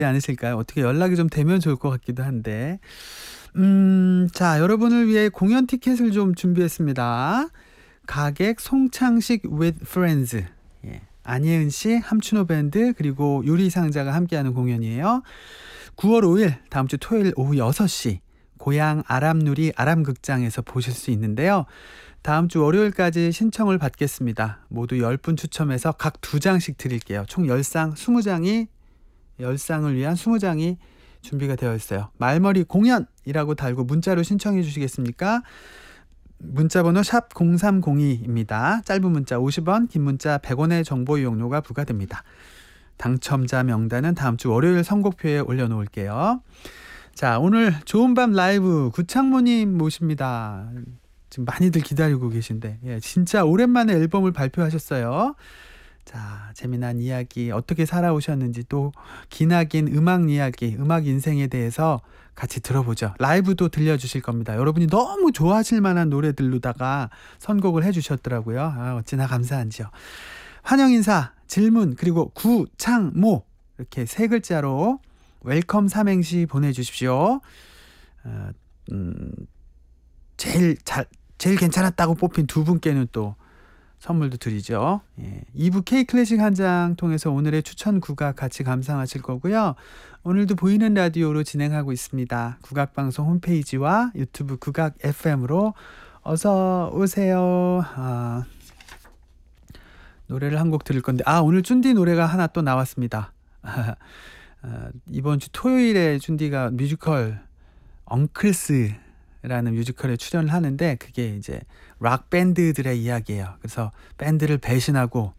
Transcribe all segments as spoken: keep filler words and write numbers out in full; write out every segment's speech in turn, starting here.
않으실까요? 어떻게 연락이 좀 되면 좋을 것 같기도 한데. 음, 자, 여러분을 위해 공연 티켓을 좀 준비했습니다. 가객 송창식 with friends. 예. 안예은 씨, 함춘호 밴드, 그리고 유리상자가 함께하는 공연이에요. 구월 오일, 다음 주 토요일 오후 여섯 시, 고향 아람누리 아람극장에서 보실 수 있는데요. 다음 주 월요일까지 신청을 받겠습니다. 모두 열 분 추첨해서 각 두 장씩 드릴게요. 총 열 상, 이십 장이, 열 상을 위한 이십 장이 준비가 되어 있어요. 말머리 공연이라고 달고 문자로 신청해 주시겠습니까? 문자번호 샵 공삼공이입니다. 짧은 문자 오십 원, 긴 문자 백 원의 정보 이용료가 부과됩니다. 당첨자 명단은 다음 주 월요일 선곡표에 올려놓을게요. 자, 오늘 좋은 밤 라이브 구창모님 모십니다. 지금 많이들 기다리고 계신데, 예, 진짜 오랜만에 앨범을 발표하셨어요. 자, 재미난 이야기, 어떻게 살아오셨는지, 또 기나긴 음악 이야기, 음악 인생에 대해서 같이 들어보죠. 라이브도 들려주실 겁니다. 여러분이 너무 좋아하실 만한 노래들로다가 선곡을 해주셨더라고요. 아, 어찌나 감사한지요. 환영 인사, 질문, 그리고 구창모, 이렇게 세 글자로 웰컴 삼행시 보내주십시오. 어, 음, 제일 잘, 제일 괜찮았다고 뽑힌 두 분께는 또 선물도 드리죠. 예. 이 부 K클래식 한 장 통해서 오늘의 추천 국악 같이 감상하실 거고요. 오늘도 보이는 라디오로 진행하고 있습니다. 국악방송 홈페이지와 유튜브 국악 에프엠으로 어서 오세요. 아, 노래를 한 곡 들을 건데, 아, 오늘 쭌디 노래가 하나 또 나왔습니다. 아, 이번 주 토요일에 쭌디가 뮤지컬 엉클스 라는 뮤지컬에 출연을 하는데, 그게 이제 락 밴드들의 이야기예요. 그래서 밴드를 배신하고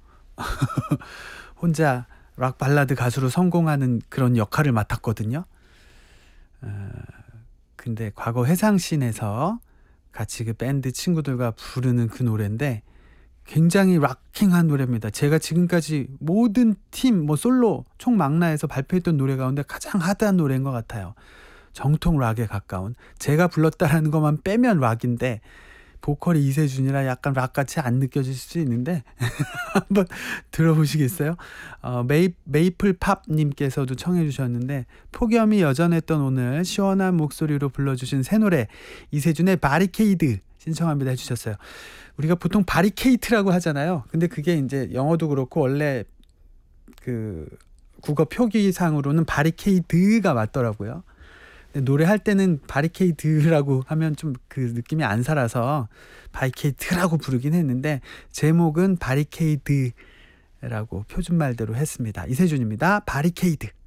혼자 락 발라드 가수로 성공하는 그런 역할을 맡았거든요. 어, 근데 과거 회상씬에서 같이 그 밴드 친구들과 부르는 그 노래인데 굉장히 락킹한 노래입니다. 제가 지금까지 모든 팀, 뭐 솔로 총 망라해서 발표했던 노래 가운데 가장 하드한 노래인 것 같아요. 정통 락에 가까운, 제가 불렀다라는 것만 빼면 락인데 보컬이 이세준이라 약간 락같이 안 느껴질 수 있는데 한번 들어보시겠어요? 어, 메이, 메이플팝님께서도 청해 주셨는데, 폭염이 여전했던 오늘 시원한 목소리로 불러주신 새 노래 이세준의 바리케이드 신청합니다 해주셨어요. 우리가 보통 바리케이트라고 하잖아요. 근데 그게 이제 영어도 그렇고 원래 그 국어 표기상으로는 바리케이드가 맞더라고요. 노래할 때는 바리케이드라고 하면 좀 그 느낌이 안 살아서 바리케이트라고 부르긴 했는데, 제목은 바리케이드라고 표준말대로 했습니다. 이세준입니다. 바리케이드.